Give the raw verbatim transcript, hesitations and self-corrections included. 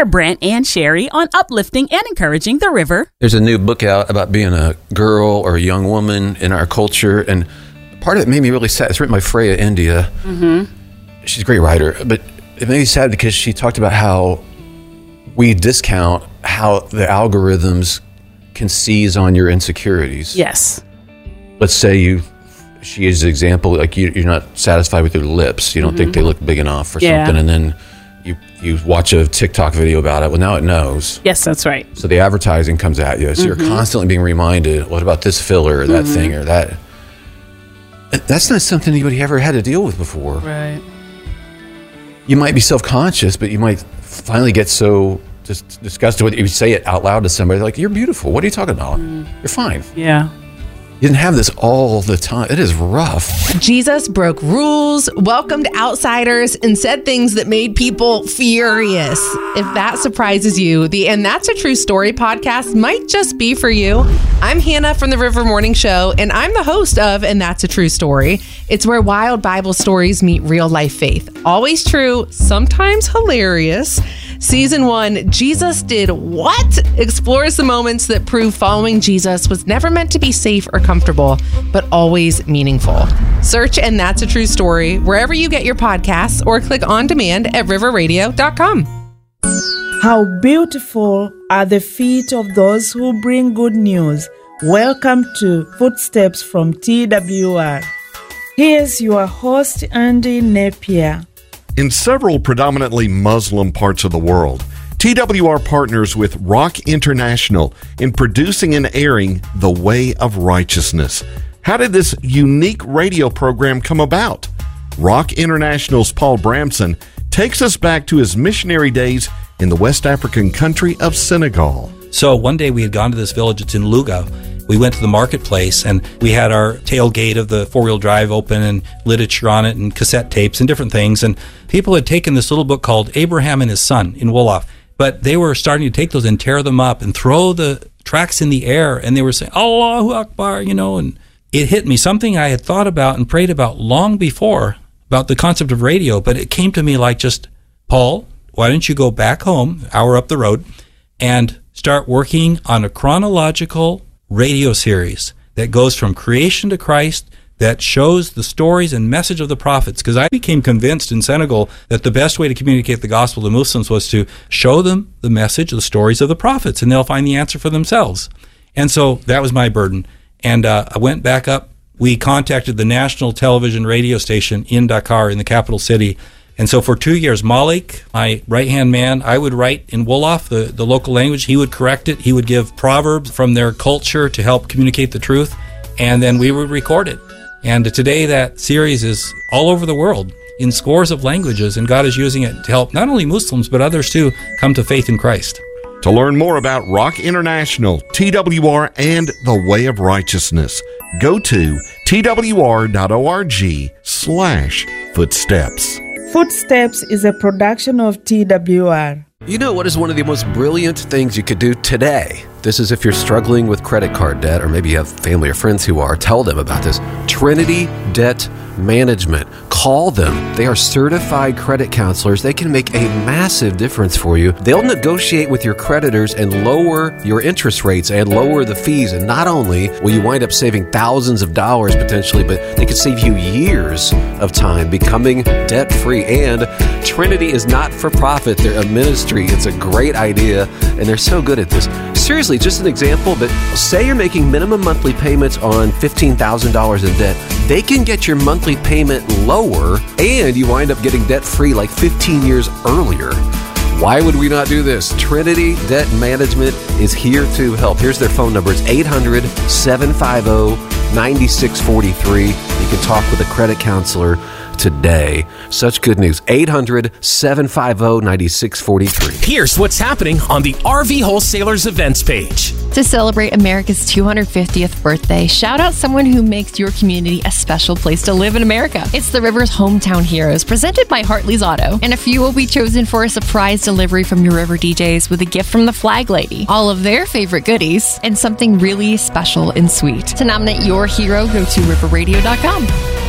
They're Brent and Sherry on uplifting and encouraging the river. There's a new book out about being a girl or a young woman in our culture, and part of it made me really sad. It's written by Freya India. Mm-hmm. She's a great writer, but it made me sad because she talked about how we discount how the algorithms can seize on your insecurities. Yes. Let's say you, she is an example, like you, you're not satisfied with your lips. You don't mm-hmm. think they look big enough or yeah. something, and then You you watch a TikTok video about it. Well, now it knows. Yes, that's right. So the advertising comes at you. So mm-hmm. you're constantly being reminded, what about this filler or that mm-hmm. thing or that? That's not something anybody ever had to deal with before. Right. You might be self-conscious, but you might finally get so just disgusted with it. You say it out loud to somebody, like, you're beautiful. What are you talking about? Mm. You're fine. Yeah. You didn't have this all the time. It is rough. Jesus broke rules, welcomed outsiders, and said things that made people furious. If that surprises you, the And That's a True Story podcast might just be for you. I'm Hannah from the River Morning Show, and I'm the host of And That's a True Story. It's where wild Bible stories meet real life faith. Always true, sometimes hilarious. Season one, Jesus Did What? Explores the moments that prove following Jesus was never meant to be safe or comfortable, but always meaningful. Search And That's a True Story wherever you get your podcasts or click on demand at river radio dot com. How beautiful are the feet of those who bring good news. Welcome to Footsteps from T W R. Here's your host, Andy Napier. In several predominantly Muslim parts of the world, T W R partners with Rock International in producing and airing The Way of Righteousness. How did this unique radio program come about? Rock International's Paul Bramson takes us back to his missionary days in the West African country of Senegal. So one day we had gone to this village, it's in Louga. We went to the marketplace and we had our tailgate of the four-wheel drive open and literature on it and cassette tapes and different things. And people had taken this little book called Abraham and His Son in Wolof, but they were starting to take those and tear them up and throw the tracks in the air. And they were saying, Allahu Akbar, you know, and it hit me, something I had thought about and prayed about long before about the concept of radio. But it came to me like just, Paul, why don't you go back home, hour up the road, and start working on a chronological radio series that goes from creation to Christ, that shows the stories and message of the prophets. Because I became convinced in Senegal that the best way to communicate the gospel to Muslims was to show them the message, the stories of the prophets, and they'll find the answer for themselves. And so that was my burden. And uh, I went back up. We contacted the national television radio station in Dakar, in the capital city. And so for two years, Malik, my right-hand man, I would write in Wolof, the, the local language. He would correct it. He would give proverbs from their culture to help communicate the truth. And then we would record it. And today that series is all over the world in scores of languages. And God is using it to help not only Muslims, but others too, come to faith in Christ. To learn more about Rock International, T W R, and The Way of Righteousness, go to twr.org slash footsteps. Footsteps is a production of T W R. You know what is one of the most brilliant things you could do today? This is if you're struggling with credit card debt, or maybe you have family or friends who are. Tell them about this. Trinity Debt Management. Call them. They are certified credit counselors. They can make a massive difference for you. They'll negotiate with your creditors and lower your interest rates and lower the fees. And not only will you wind up saving thousands of dollars potentially, but they could save you years of time becoming debt-free. And Trinity is not for profit. They're a ministry. It's a great idea, and they're so good at this. Seriously, just an example, but say you're making minimum monthly payments on fifteen thousand dollars in debt. They can get your monthly payment lower, and you wind up getting debt-free like fifteen years earlier. Why would we not do this? Trinity Debt Management is here to help. Here's their phone number. It's eight hundred, seven five zero, nine six four three. You can talk with a credit counselor today. Such good news. eight hundred, seven five zero, nine six four three. Here's what's happening on the R V Wholesalers events page. To celebrate America's two hundred fiftieth birthday, shout out someone who makes your community a special place to live in America. It's the River's Hometown Heroes, presented by Hartley's Auto. And a few will be chosen for a surprise delivery from your River D Js with a gift from the Flag Lady, all of their favorite goodies, and something really special and sweet. To nominate your hero, go to river radio dot com.